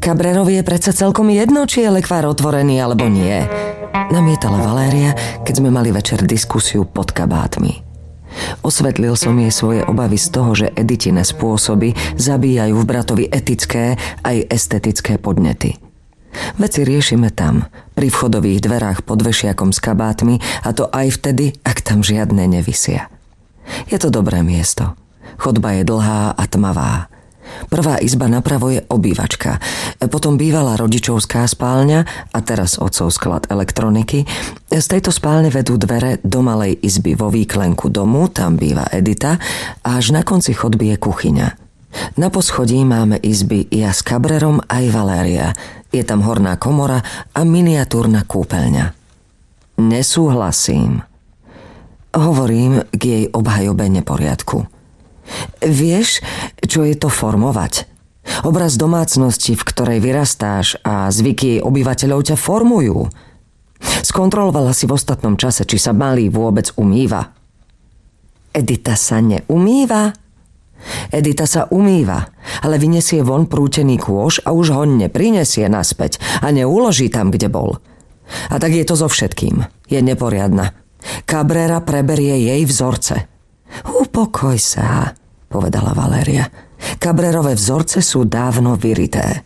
Cabrerovi je predsa celkom jedno, či je lekvár otvorený alebo nie. Namietala Valéria, keď sme mali večer diskusiu pod kabátmi. Osvetlil som jej svoje obavy z toho, že Editine spôsoby zabíjajú v bratovi etické aj estetické podnety. Veci riešime tam, pri vchodových dverách pod vešiakom s kabátmi, a to aj vtedy, ak tam žiadne nevisia. Je to dobré miesto. Chodba je dlhá a tmavá. Prvá izba napravo je obývačka, potom bývala rodičovská spálňa a teraz otcov sklad elektroniky. Z tejto spálne vedú dvere do malej izby vo výklenku domu, tam býva Edita, a až na konci chodby je kuchyňa. Na poschodí máme izby ja s Cabrerom aj Valéria. Je tam horná komora a miniatúrna kúpeľňa. Nesúhlasím. Hovorím k jej obhajobe neporiadku. Vieš, čo je to formovať? Obraz domácnosti, v ktorej vyrastáš, a zvyky jej obyvateľov ťa formujú. Skontrolovala si v ostatnom čase, či sa malý vôbec umýva. Edita sa neumýva. Edita sa umýva, ale vyniesie von prútený kôš a už ho neprinesie naspäť a neuloží tam, kde bol. A tak je to so všetkým. Je neporiadna. Cabrera preberie jej vzorce. Upokoj sa, povedala Valéria. Cabrerové vzorce sú dávno vyrité.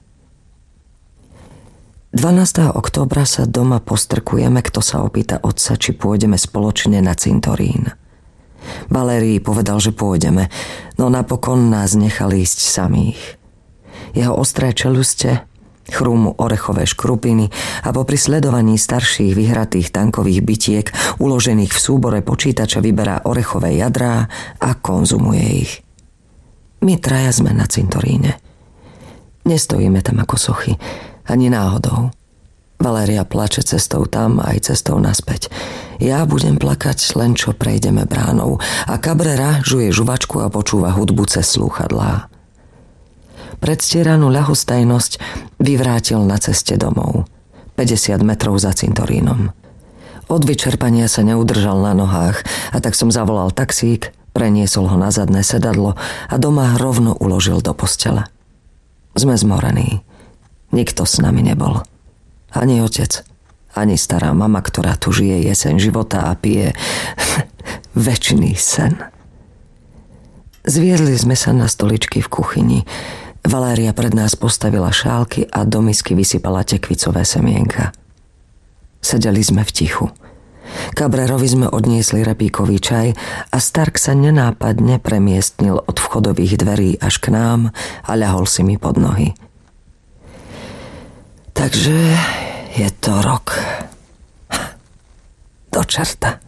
12. októbra sa doma postrkujeme, kto sa opýta otca, či pôjdeme spoločne na cintorín. Valérii povedal, že pôjdeme, no napokon nás nechali ísť samých. Jeho ostré čeluste, chrúmu orechové škrupiny a popri sledovaní starších vyhratých tankových bitiek uložených v súbore počítača vyberá orechové jadrá a konzumuje ich. My traja sme na cintoríne. Nestojíme tam ako sochy, ani náhodou. Valéria plače cestou tam aj cestou naspäť. Ja budem plakať len čo prejdeme bránou a Cabrera žuje žuvačku a počúva hudbu cez slúchadlá. Predstieranú ľahostajnosť vyvrátil na ceste domov, 50 metrov za cintorínom. Od vyčerpania sa neudržal na nohách, a tak som zavolal taxík, preniesol ho na zadné sedadlo a doma rovno uložil do postele. Sme zmorení. Nikto s nami nebol. Ani otec, ani stará mama, ktorá tu žije jeseň života a pije večný sen. Zviezli sme sa na stoličky v kuchyni. Valéria pred nás postavila šálky a do misky vysypala tekvicové semienka. Sedeli sme v tichu. Cabrerovi sme odniesli repíkový čaj a Stark sa nenápadne premiestnil od vchodových dverí až k nám a ľahol si mi pod nohy. Takže je to rok. Do čerta.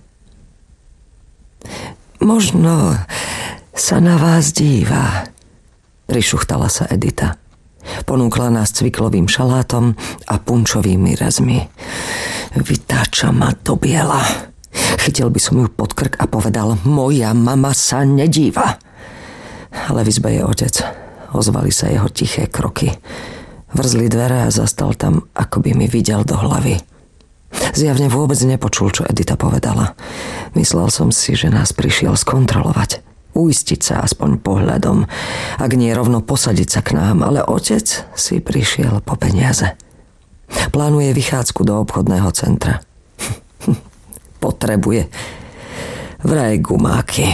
Možno sa na vás díva, prišuchtala sa Edita. Ponúkla nás cviklovým šalátom a punčovými rezmi. Vytáča ma do biela. Chytil by som ju pod krk a povedal: moja mama sa nedíva. Ale v izbe je otec. Ozvali sa jeho tiché kroky. Vrzli dvere a zastal tam, ako by mi videl do hlavy. Zjavne vôbec nepočul, čo Edita povedala. Myslel som si, že nás prišiel skontrolovať. Uistiť sa aspoň pohľadom, ak nie rovno posadiť sa k nám, ale otec si prišiel po peniaze. Plánuje vychádzku do obchodného centra. Potrebuje vraj gumáky.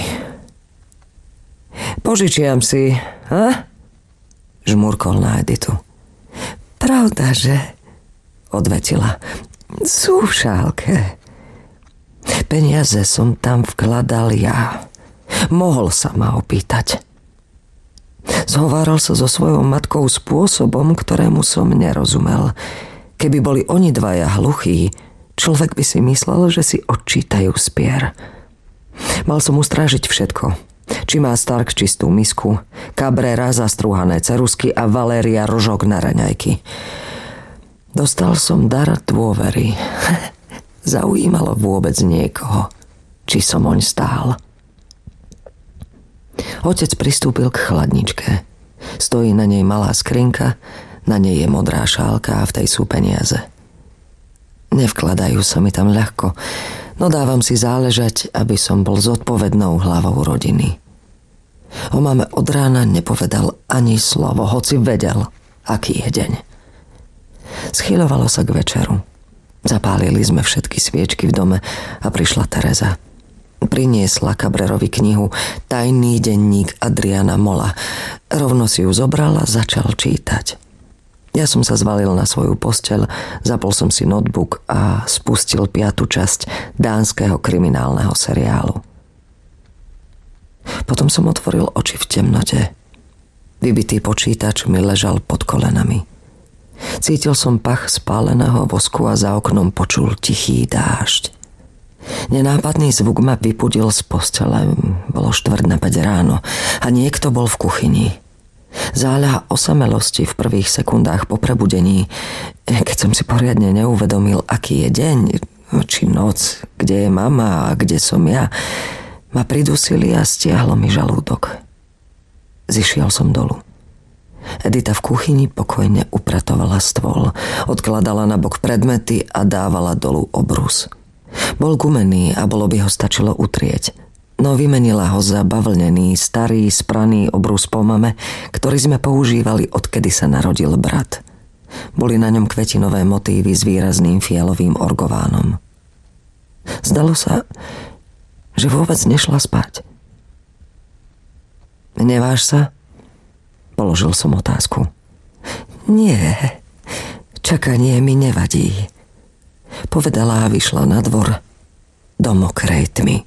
Požičiam si, žmurkol na Editu. Pravda, že? Odvetila. Sú v šálke. Peniaze som tam vkladal ja. Mohol sa ma opýtať. Zhováral sa so svojou matkou spôsobom, ktorému som nerozumel. Keby boli oni dvaja hluchí, človek by si myslel, že si odčítajú spier. Mal som ustrážiť všetko. Či má Stark čistú misku, Cabrera zastrúhané ceruzky a Valéria rožok na raňajky. Dostal som dar dôvery. Zaujímalo vôbec niekoho, či som oň stál. Otec pristúpil k chladničke. Stojí na nej malá skrinka, na nej je modrá šálka a v tej sú peniaze. Nevkladajú sa mi tam ľahko, no dávam si záležať, aby som bol zodpovednou hlavou rodiny. O mame od rána nepovedal ani slovo, hoci vedel, aký je deň. Schyľovalo sa k večeru. Zapálili sme všetky sviečky v dome a prišla Tereza. Priniesla Cabrerovi knihu Tajný denník Adriana Mola. Rovno si ju zobral a začal čítať. Ja som sa zvalil na svoju posteľ, zapol som si notebook a spustil 5. časť dánskeho kriminálneho seriálu. Potom som otvoril oči v temnote. Vybitý počítač mi ležal pod kolenami. Cítil som pach spáleného vosku a za oknom počul tichý dážď. Nenápadný zvuk ma vypudil z postele. Bolo 4:45 ráno a niekto bol v kuchyni. Záľaha osamelosti v prvých sekundách po prebudení, keď som si poriadne neuvedomil, aký je deň, či noc, kde je mama a kde som ja, ma pridusili a stiahlo mi žalúdok. Zišiel som dolu. Edita v kuchyni pokojne upratovala stôl, odkladala na bok predmety a dávala dolu obrus. Bol gumený a bolo by ho stačilo utrieť, no vymenila ho za bavlnený, starý, spraný obrus po mame, ktorý sme používali, odkedy sa narodil brat. Boli na ňom kvetinové motívy s výrazným fialovým orgovánom. Zdalo sa, že vôbec nešla spať. Neváš sa? Položil som otázku. Nie, čakanie mi nevadí, povedala a vyšla na dvor do mokrej tmy.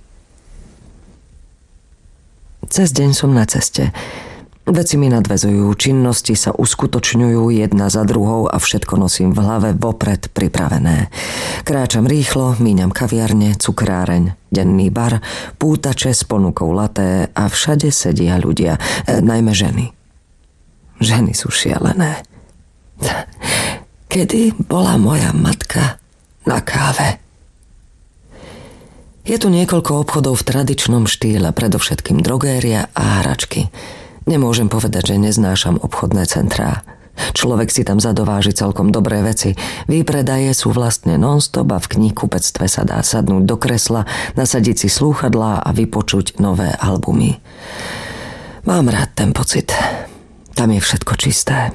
Cez deň som na ceste. Veci mi nadväzujú, činnosti sa uskutočňujú jedna za druhou a všetko nosím v hlave vopred pripravené. Kráčam rýchlo, míňam kaviarne, cukráreň, denný bar, pútače s ponukou laté a všade sedia ľudia, najmä ženy. Ženy sú šialené. Kedy bola moja matka na káve? Je tu niekoľko obchodov v tradičnom štýle, predovšetkým drogéria a hračky. Nemôžem povedať, že neznášam obchodné centrá. Človek si tam zadováži celkom dobré veci. Výpredaje sú vlastne non-stop a v knihkupectve sa dá sadnúť do kresla, nasadiť si slúchadlá a vypočuť nové albumy. Mám rád ten pocit. Tam je všetko čisté.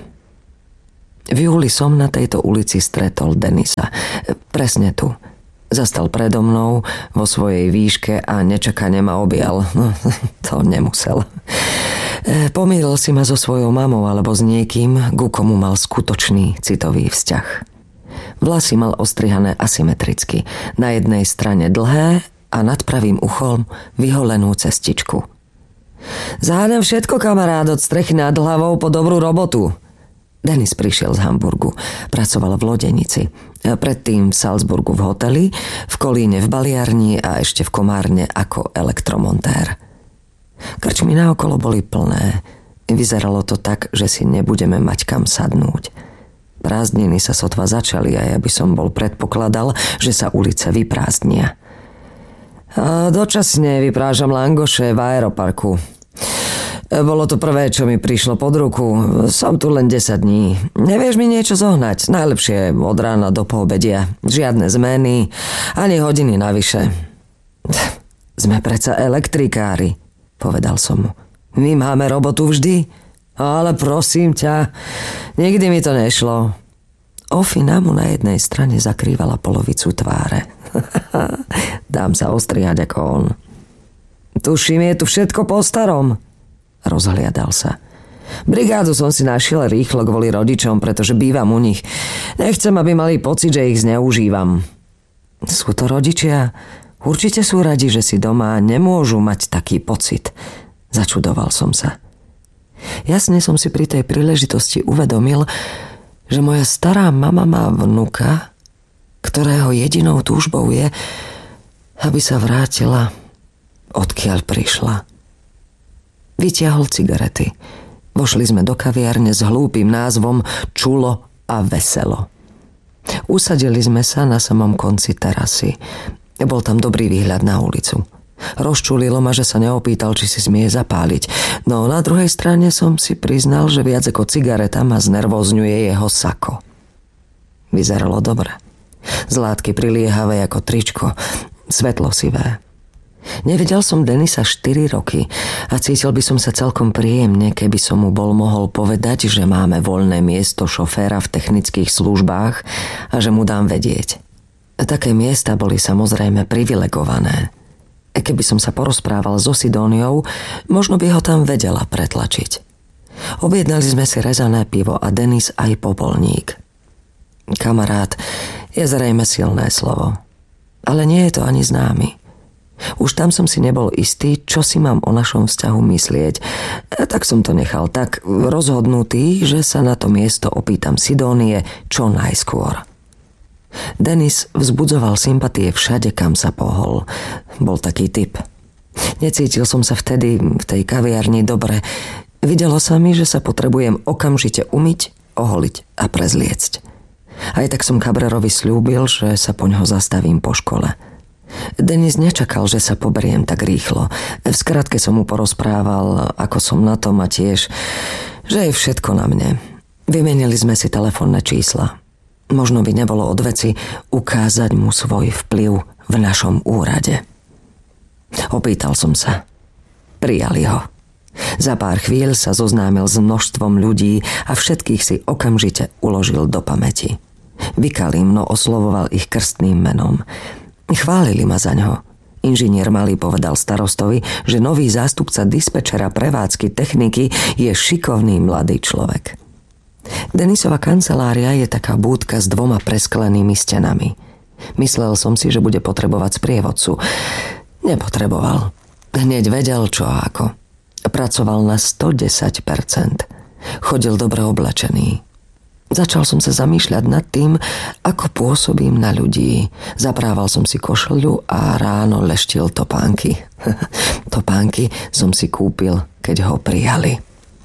V júli som na tejto ulici stretol Denisa. Presne tu. Zastal predo mnou vo svojej výške a nečakane ma objal. No, to nemusel. Pomýlil si ma so svojou mamou alebo s niekým, ku komu mal skutočný citový vzťah. Vlasy mal ostrihané asymetricky. Na jednej strane dlhé a nad pravým uchom vyholenú cestičku. Zháňam všetko, kamarát, od strechy nad hlavou po dobrú robotu. Denis prišiel z Hamburgu. Pracoval v lodenici. Predtým v Salzburgu v hoteli, v Kolíne v baliarni a ešte v Komárne ako elektromontér. Krčmy naokolo boli plné. Vyzeralo to tak, že si nebudeme mať kam sadnúť. Prázdniny sa sotva začali a ja by som bol predpokladal, že sa ulice vyprázdnia. A dočasne vyprážam langoše v aeroparku. Bolo to prvé, čo mi prišlo pod ruku. Som tu len 10 dní. Nevieš mi niečo zohnať? Najlepšie od rána do poobedia. Žiadne zmeny, ani hodiny navyše. Sme predsa elektrikári, povedal som mu. My máme robotu vždy. Ale prosím ťa, nikdy mi to nešlo. Ofina mu na jednej strane zakrývala polovicu tváre. Dám sa ostrihať ako on. Tuším, je tu všetko po starom. Rozhliadal sa. Brigádu som si našiel rýchlo kvôli rodičom, pretože bývam u nich. Nechcem, aby mali pocit, že ich zneužívam. Sú to rodičia? Určite sú radi, že si doma nemôžu mať taký pocit. Začudoval som sa. Jasne som si pri tej príležitosti uvedomil, že moja stará mama má vnuka, ktorého jedinou túžbou je, aby sa vrátila, odkiaľ prišla. Vytiahol cigarety. Vošli sme do kaviarne s hlúpym názvom Čulo a veselo. Usadili sme sa na samom konci terasy. Bol tam dobrý výhľad na ulicu. Rozčulilo ma, že sa neopýtal, či si smie zapáliť. No na druhej strane som si priznal, že viac ako cigareta ma znervózňuje jeho sako. Vyzeralo dobre. Zlátky priliehavé ako tričko. Svetlosivé. Nevidel som Denisa 4 roky a cítil by som sa celkom príjemne, keby som mu bol mohol povedať, že máme voľné miesto šoféra v technických službách a že mu dám vedieť. Také miesta boli samozrejme privilegované. Keby som sa porozprával so Sidóniou, možno by ho tam vedela pretlačiť. Objednali sme si rezané pivo a Denis aj popolník. Kamarát je zrejme silné slovo, ale nie je to ani známy. Už tam som si nebol istý, čo si mám o našom vzťahu myslieť. Tak som to nechal tak rozhodnutý, že sa na to miesto opýtam Sidónie čo najskôr. Denis vzbudzoval sympatie všade, kam sa pohol. Bol taký typ. Necítil som sa vtedy v tej kaviarni dobre. Videlo sa mi, že sa potrebujem okamžite umyť, oholiť a prezliecť. Aj tak som Cabrerovi sľúbil, že sa poňho zastavím po škole. Denis nečakal, že sa poberiem tak rýchlo. V skratke som mu porozprával, ako som na tom a tiež, že je všetko na mne. Vymenili sme si telefónne čísla. Možno by nebolo od veci ukázať mu svoj vplyv v našom úrade. Opýtal som sa. Prijali ho. Za pár chvíľ sa zoznámil s množstvom ľudí a všetkých si okamžite uložil do pamäti. Vykalím, no oslovoval ich krstným menom. Chválili ma zaňho. Inžinier Malý povedal starostovi, že nový zástupca dispečera prevádzky techniky je šikovný mladý človek. Denisova kancelária je taká búdka s 2 presklenými stenami. Myslel som si, že bude potrebovať sprievodcu. Nepotreboval. Hneď vedel, čo a ako. Pracoval na 110%. Chodil dobre oblečený. Začal som sa zamýšľať nad tým, ako pôsobím na ľudí. Zaprával som si košľu a ráno leštil topánky. Topánky som si kúpil, keď ho prijali.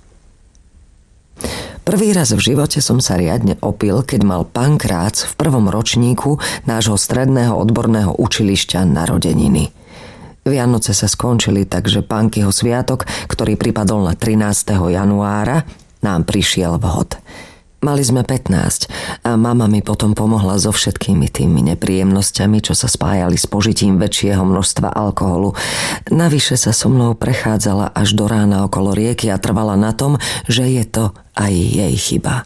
Prvý raz v živote som sa riadne opil, keď mal pán Krác v 1. ročníku nášho stredného odborného učilišťa narodeniny. Vianoce sa skončili, takže pánkyho sviatok, ktorý pripadol na 13. januára, nám prišiel vhod. Mali sme 15 a mama mi potom pomohla so všetkými tými nepríjemnosťami, čo sa spájali s požitím väčšieho množstva alkoholu. Navyše sa so mnou prechádzala až do rána okolo rieky a trvala na tom, že je to aj jej chyba.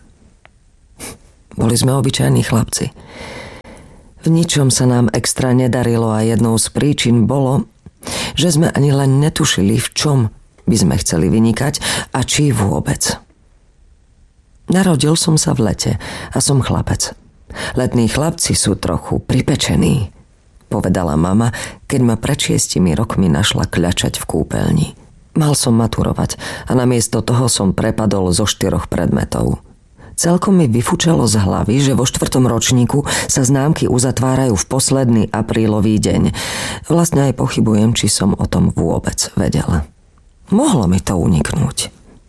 Boli sme obyčajní chlapci. V ničom sa nám extra nedarilo a jednou z príčin bolo, že sme ani len netušili, v čom by sme chceli vynikať a či vôbec. Narodil som sa v lete a som chlapec. Letní chlapci sú trochu pripečení, povedala mama, keď ma pred 6 rokmi našla kľačať v kúpeľni. Mal som maturovať a namiesto toho som prepadol zo 4 predmetov. Celkom mi vyfučalo z hlavy, že vo 4. ročníku sa známky uzatvárajú v posledný aprílový deň. Vlastne aj pochybujem, či som o tom vôbec vedela. Mohlo mi to uniknúť.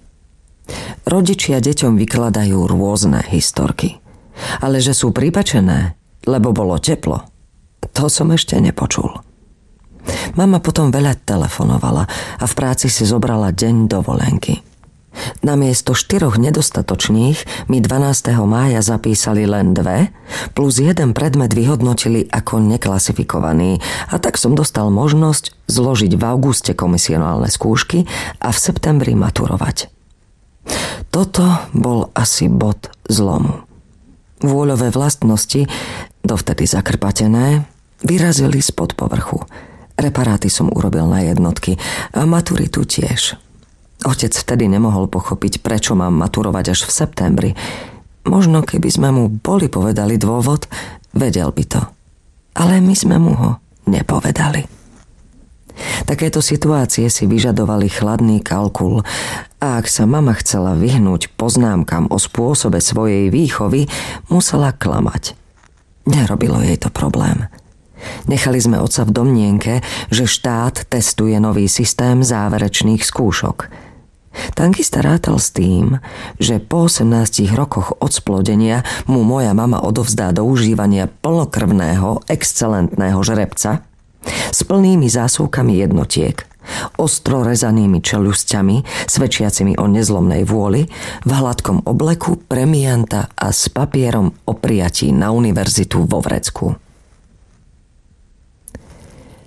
Rodičia deťom vykladajú rôzne historky. Ale že sú pripečené, lebo bolo teplo, to som ešte nepočul. Mama potom veľa telefonovala a v práci si zobrala deň dovolenky. Namiesto 4 nedostatočných mi 12. mája zapísali len 2, plus 1 predmet vyhodnotili ako neklasifikovaný a tak som dostal možnosť zložiť v auguste komisionálne skúšky a v septembri maturovať. Toto bol asi bod zlomu. Vôľové vlastnosti, dovtedy zakrpatené, vyrazili spod povrchu. Reparáty som urobil na jednotky a maturitu tiež. Otec vtedy nemohol pochopiť, prečo mám maturovať až v septembri. Možno keby sme mu boli povedali dôvod, vedel by to. Ale my sme mu ho nepovedali. Takéto situácie si vyžadovali chladný kalkul a ak sa mama chcela vyhnúť poznámkam o spôsobe svojej výchovy, musela klamať. Nerobilo jej to problém. Nechali sme otca v domnienke, že štát testuje nový systém záverečných skúšok. Tankista rátal s tým, že po 18 rokoch od splodenia mu moja mama odovzdá do užívania plnokrvného, excelentného žrebca s plnými zásuvkami jednotiek, ostro rezanými čeľusťami, svedčiacimi o nezlomnej vôli, v hladkom obleku premianta a s papierom o prijatí na univerzitu vo Vrecku.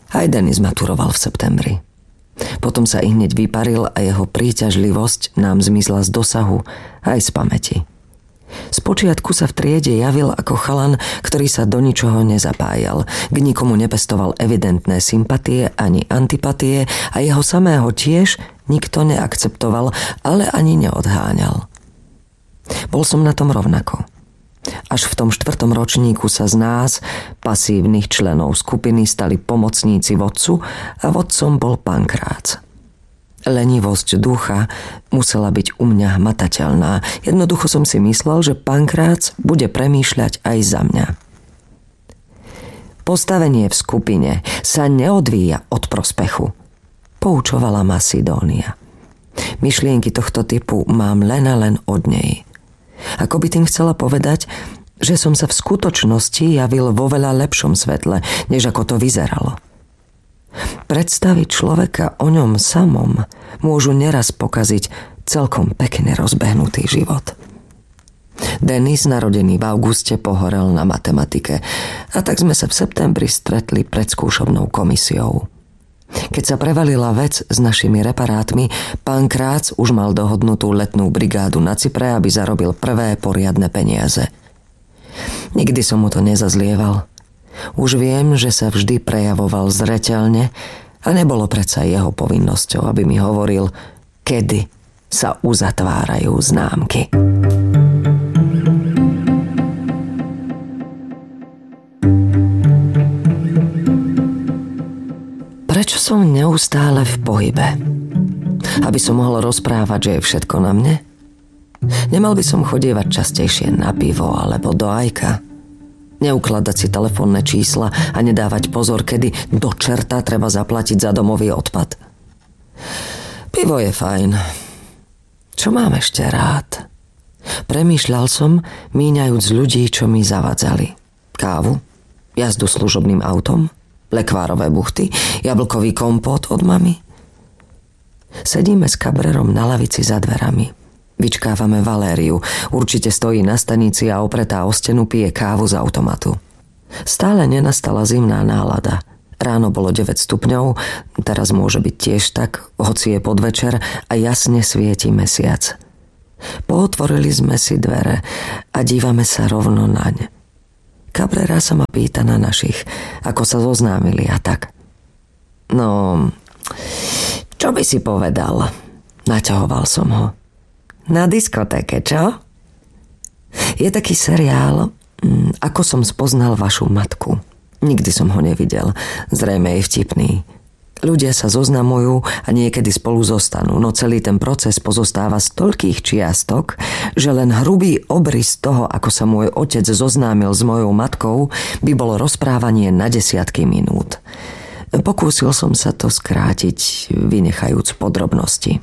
Aj Denis maturoval v septembri. Potom sa i hneď vyparil a jeho príťažlivosť nám zmizla z dosahu aj z pamäti. Spočiatku sa v triede javil ako chalan, ktorý sa do ničoho nezapájal, k nikomu nepestoval evidentné sympatie ani antipatie a jeho samého tiež nikto neakceptoval, ale ani neodháňal. Bol som na tom rovnako. Až v tom 4. ročníku sa z nás, pasívnych členov skupiny, stali pomocníci vodcu a vodcom bol Pankrác. Lenivosť ducha musela byť u mňa hmatateľná. Jednoducho som si myslel, že Pankrác bude premýšľať aj za mňa. Postavenie v skupine sa neodvíja od prospechu, poučovala ma Sidónia. Myšlienky tohto typu mám len a len od nej. Ako by tým chcela povedať, že som sa v skutočnosti javil vo veľa lepšom svetle, než ako to vyzeralo. Predstavy človeka o ňom samom môžu neraz pokaziť celkom pekne rozbehnutý život. Denis, narodený v auguste, pohorel na matematike a tak sme sa v septembri stretli pred skúšobnou komisiou. Keď sa prevalila vec s našimi reparátmi, Pankrác už mal dohodnutú letnú brigádu na Cypre, aby zarobil prvé poriadne peniaze. Nikdy som mu to nezazlieval. Už viem, že sa vždy prejavoval zreteľne a nebolo predsa jeho povinnosťou, aby mi hovoril, kedy sa uzatvárajú známky. Prečo som neustále v pohybe? Aby som mohol rozprávať, že je všetko na mne? Nemal by som chodievať častejšie na pivo alebo do ajka? Neukladať si telefónne čísla a nedávať pozor, kedy do čerta treba zaplatiť za domový odpad? Pivo je fajn. Čo mám ešte rád? Premýšľal som, míňajúc ľudí, čo mi zavadzali. Kávu, jazdu služobným autom, lekvárové buchty, jablkový kompót od mamy. Sedíme s Cabrerom na lavici za dverami. Vyčkávame Valériu. Určite stojí na stanici a opretá o stenu pije kávu z automatu. Stále nenastala zimná nálada. Ráno bolo 9 stupňov, teraz môže byť tiež tak, hoci je podvečer a jasne svieti mesiac. Pootvorili sme si dvere a dívame sa rovno naň. Cabrera sa ma pýta na našich, ako sa zoznámili a tak. No, čo by si povedal? Naťahoval som ho. Na diskotéke, čo? Je taký seriál, Ako som spoznal vašu matku. Nikdy som ho nevidel, zrejme je vtipný. Ľudia sa zoznamujú a niekedy spolu zostanú, no celý ten proces pozostáva z toľkých čiastok, že len hrubý obrys toho, ako sa môj otec zoznámil s mojou matkou, by bolo rozprávanie na desiatky minút. Pokúsil som sa to skrátiť, vynechajúc podrobnosti.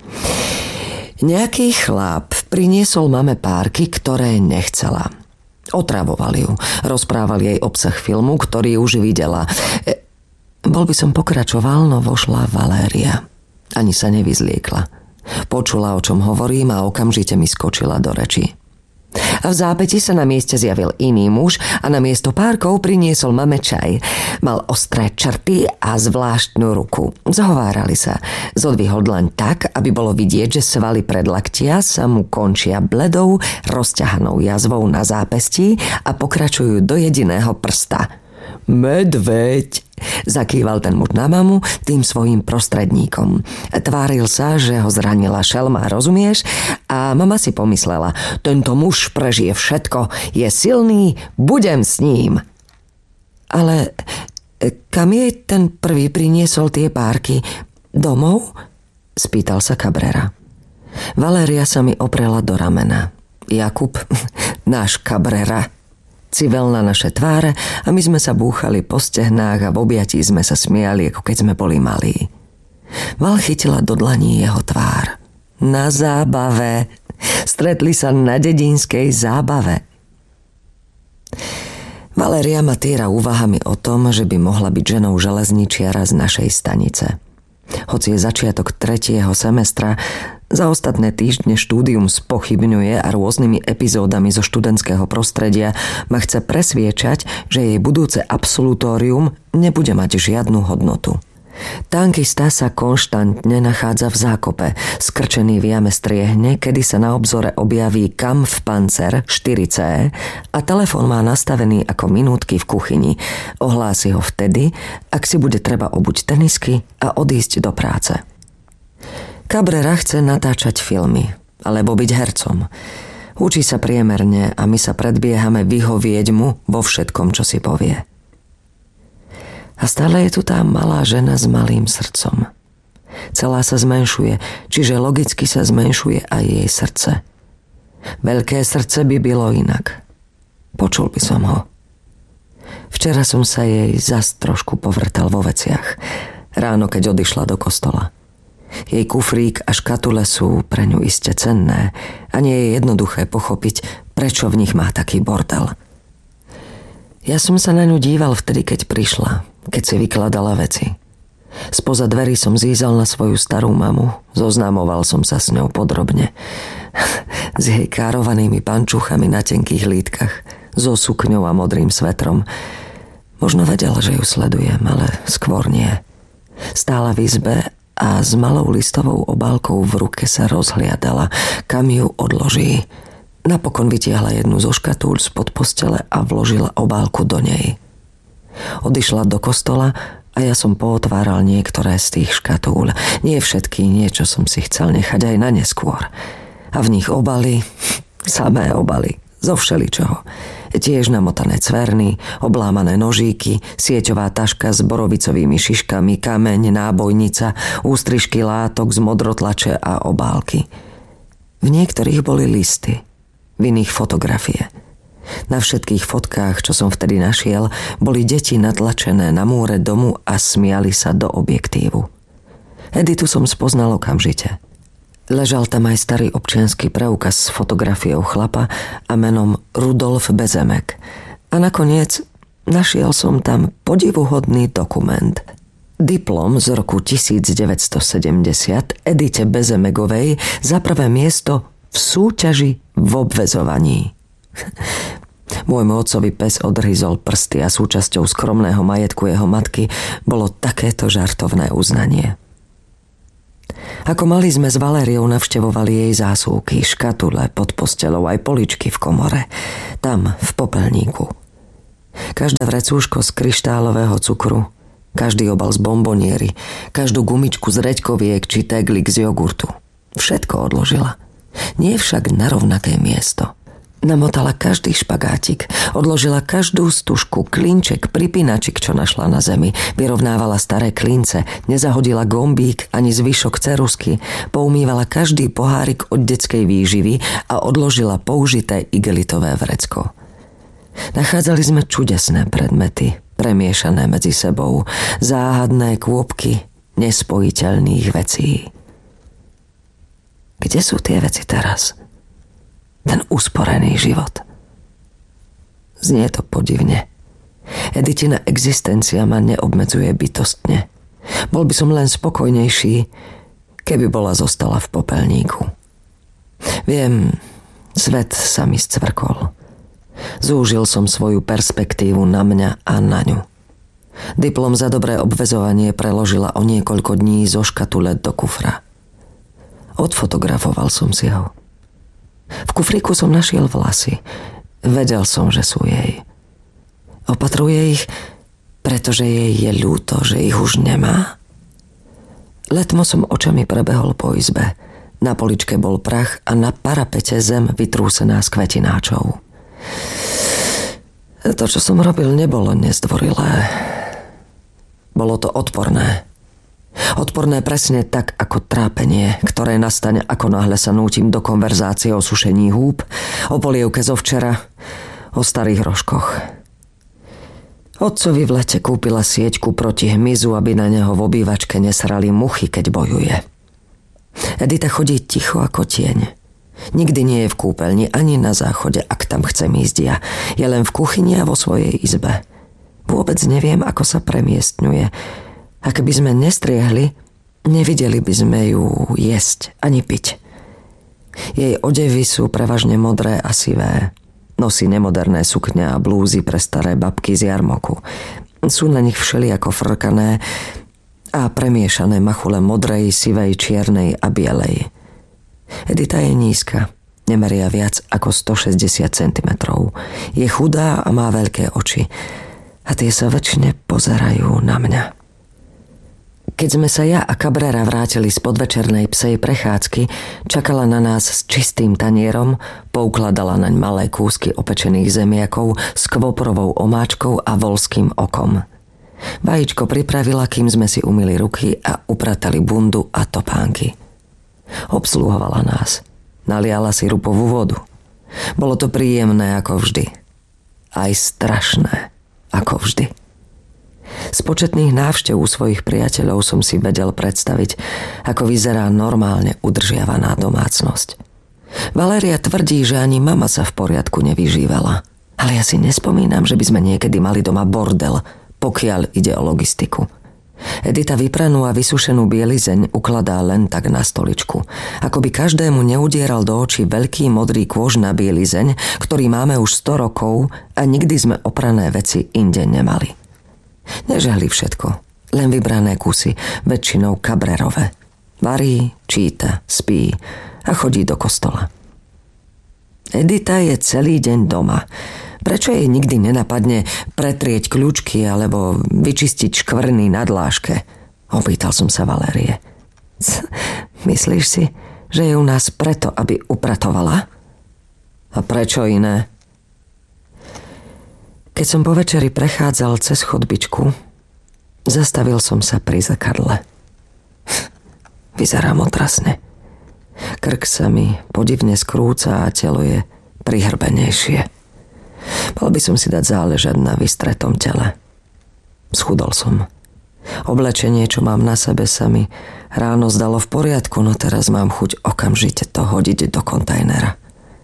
Nejaký chlap priniesol mame párky, ktoré nechcela. Otravoval ju, rozprával jej obsah filmu, ktorý už videla. Bol by som pokračoval, no vošla Valéria. Ani sa nevyzliekla. Počula, o čom hovorím a okamžite mi skočila do reči. A v zápäti sa na mieste zjavil iný muž a na miesto párkov priniesol mame čaj. Mal ostré črty a zvláštnu ruku. Zhovárali sa. Zodvihol dlaň tak, aby bolo vidieť, že svaly predlaktia sa mu končia bledou, rozťahanou jazvou na zápestí a pokračujú do jediného prsta. Medveď, zakýval ten muž na mamu tým svojím prostredníkom. Tváril sa, že ho zranila šelma, rozumieš? A mama si pomyslela, tento muž prežije všetko, je silný, budem s ním. Ale kam jej ten prvý priniesol tie párky? Domov? Spýtal sa Cabrera. Valéria sa mi oprela do ramena. Jakub, náš Cabrera, civel na naše tváre a my sme sa búchali po stehnách a v objatí sme sa smiali, ako keď sme boli malí. Val chytila do dlaní jeho tvár. Na zábave. Stretli sa na dedinskej zábave. Valéria ma týra úvahami o tom, že by mohla byť ženou železničiara z našej stanice. Hoci je začiatok 3. semestra, Za ostatné týždne štúdium spochybňuje a rôznymi epizódami zo študentského prostredia ma chce presviečať, že jej budúce absolutórium nebude mať žiadnu hodnotu. Tankista sa konštantne nachádza v zákope, skrčený v jame striehne, kedy sa na obzore objaví Kampfpanzer 4C a telefón má nastavený ako minútky v kuchyni. Ohlási ho vtedy, ak si bude treba obuť tenisky a odísť do práce. Cabrera chce natáčať filmy, alebo byť hercom. Učí sa priemerne a my sa predbiehame vyhovieť mu vo všetkom, čo si povie. A stále je tu tá malá žena s malým srdcom. Celá sa zmenšuje, čiže logicky sa zmenšuje aj jej srdce. Veľké srdce by bylo inak. Počul by som ho. Včera som sa jej zas trošku povrtal vo veciach. Ráno, keď odišla do kostola. Jej kufrík a škatule sú pre ňu iste cenné a nie je jednoduché pochopiť, prečo v nich má taký bordel. Ja som sa na ňu díval vtedy, keď prišla, keď si vykladala veci. Spoza dverí som zízal na svoju starú mamu, zoznamoval som sa s ňou podrobne. S jej károvanými pančuchami na tenkých lítkach, so sukňou a modrým svetrom. Možno vedela, že ju sledujem, ale skôr nie. Stála v izbe a s malou listovou obálkou v ruke sa rozhliadala, kam ju odloží. Napokon vytiahla jednu zo škatúľ spod postele a vložila obálku do nej. Odišla do kostola a ja som pootváral niektoré z tých škatúľ. Nie všetky, niečo som si chcel nechať aj na neskôr. A v nich obaly, samé obaly, zo všeličoho. Tiež namotané cverny, oblámané nožíky, sieťová taška s borovicovými šiškami, kameň, nábojnica, ústrižky látok z modrotlače a obálky. V niektorých boli listy, v iných fotografie. Na všetkých fotkách, čo som vtedy našiel, boli deti natlačené na múre domu a smiali sa do objektívu. Editu som spoznal okamžite. Ležal tam aj starý občiansky preukaz s fotografiou chlapa a menom Rudolf Bezemek. A nakoniec našiel som tam podivuhodný dokument. Diplom z roku 1970 Edite Bezemegovej za prvé miesto v súťaži v obväzovaní. Môjmu otcovi pes odhryzol prsty a súčasťou skromného majetku jeho matky bolo takéto žartovné uznanie. Ako mali sme s Valériou navštevovali jej zásuvky, škatule pod posteľou aj poličky v komore. Tam, v popelníku. Každé vrecúško z kryštálového cukru, každý obal z bomboniery, každú gumičku z reďkoviek či teglik z jogurtu. Všetko odložila. Nie však na rovnaké miesto. Namotala každý špagátik, odložila každú stužku, klinček, pripínačik, čo našla na zemi, vyrovnávala staré klince, nezahodila gombík ani zvyšok cerusky, poumývala každý pohárik od detskej výživy a odložila použité igelitové vrecko. Nachádzali sme čudesné predmety, premiešané medzi sebou, záhadné kôpky nespojiteľných vecí. Kde sú tie veci teraz? Ten usporený život. Znie to podivne. Editina existencia ma neobmedzuje bytostne. Bol by som len spokojnejší, keby bola zostala v popelníku. Viem, svet sa mi scvrkol. Zúžil som svoju perspektívu na mňa a na ňu. Diplom za dobré obväzovanie preložila o niekoľko dní zo škatule do kufra. Odfotografoval som si ho. V kufríku som našiel vlasy. Vedel som, že sú jej. Opatruje ich, pretože jej je ľúto, že ich už nemá. Letmo som očami prebehol po izbe. Na poličke bol prach a na parapete zem vytrúsená z kvetináčov. To, čo som robil, nebolo nezdvorilé. Bolo to odporné. Odporné presne tak ako trápenie, ktoré nastane, ako náhle sa nútim do konverzácie o sušení húb, o polievke zo včera, o starých rožkoch. Otcovi v lete kúpila sieťku proti hmyzu, aby na neho v obývačke nesrali muchy, keď bojuje. Edita chodí ticho ako tieň. Nikdy nie je v kúpeľni ani na záchode, ak tam chcem ísť ja. Je len v kuchyni a vo svojej izbe. Vôbec neviem, ako sa premiestňuje. A keby sme nestriehli, nevideli by sme ju jesť ani piť. Jej odevy sú prevažne modré a sivé. Nosí nemoderné sukne a blúzy pre staré babky z jarmoku. Sú na nich všelijako frkané a premiešané machule modrej, sivej, čiernej a bielej. Edita je nízka, nemeria viac ako 160 cm. Je chudá a má veľké oči a tie sa väčšine pozerajú na mňa. Keď sme sa ja a Cabrera vrátili z podvečernej psej prechádzky, čakala na nás s čistým tanierom, poukladala naň malé kúsky opečených zemiakov s kvoprovou omáčkou a voľským okom. Vajíčko pripravila, kým sme si umyli ruky a upratali bundu a topánky. Obsluhovala nás. Naliala si rupovú vodu. Bolo to príjemné ako vždy. Aj strašné ako vždy. Z početných návštev u svojich priateľov som si vedel predstaviť, ako vyzerá normálne udržiavaná domácnosť. Valéria tvrdí, že ani mama sa v poriadku nevyžívala. Ale ja si nespomínam, že by sme niekedy mali doma bordel, pokiaľ ide o logistiku. Edita vypranú a vysušenú bielizeň ukladá len tak na stoličku. Ako by každému neudieral do očí veľký modrý kôž na bielizeň, ktorý máme už 100 rokov a nikdy sme oprané veci inde nemali. Nežehli všetko, len vybrané kusy, väčšinou Cabrerové. Varí, číta, spí a chodí do kostola. Edita je celý deň doma. Prečo jej nikdy nenapadne pretrieť kľúčky alebo vyčistiť škvrny na dláške? Opýtal som sa Valérie. Myslíš si, že je u nás preto, aby upratovala? A prečo iné? Keď som po večeri prechádzal cez chodbičku, zastavil som sa pri zrkadle. Vyzerám otrasne. Krk sa mi podivne skrúca a telo je prihrbenejšie. Mal by som si dať záležať na vystretom tele. Schudol som. Oblečenie, čo mám na sebe, sa mi ráno zdalo v poriadku, no teraz mám chuť okamžite to hodiť do kontajnera.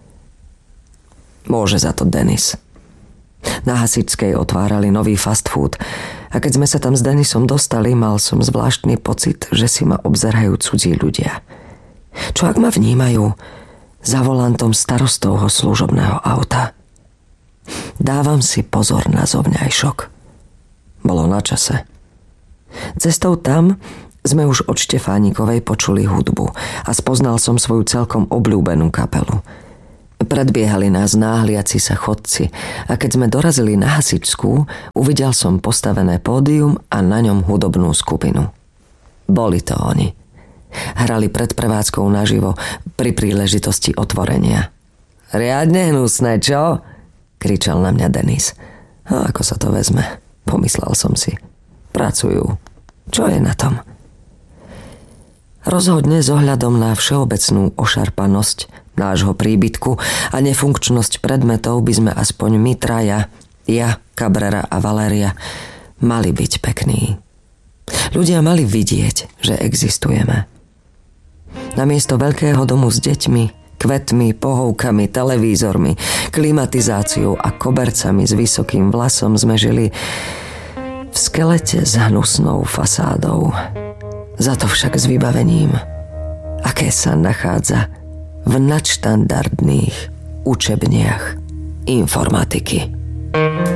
Môže za to Denis. Na Hasičskej otvárali nový fast food a keď sme sa tam s Denisom dostali, mal som zvláštny pocit, že si ma obzerajú cudzí ľudia. Čo ak ma vnímajú za volantom starostovho služobného auta? Dávam si pozor na zovňajšok. Bolo na čase. Cestou tam sme už od Štefánikovej počuli hudbu a spoznal som svoju celkom obľúbenú kapelu. Predbiehali nás náhliaci sa chodci a keď sme dorazili na Hasičskú, uvidel som postavené pódium a na ňom hudobnú skupinu. Boli to oni. Hrali pred prevádzkou naživo pri príležitosti otvorenia. Riadne hnusné, čo? Kričal na mňa Denis. A ako sa to vezme? Pomyslel som si. Pracujú. Čo je na tom? Rozhodne s ohľadom na všeobecnú ošarpanosť nášho príbytku a nefunkčnosť predmetov by sme aspoň my traja, ja, Cabrera a Valéria, mali byť pekní. Ľudia mali vidieť, že existujeme. Namiesto veľkého domu s deťmi, kvetmi, pohovkami, televízormi, klimatizáciou a kobercami s vysokým vlasom sme žili v skelete s hnusnou fasádou. Za to však s vybavením, aké sa nachádza v nadštandardných učebniach informatiky.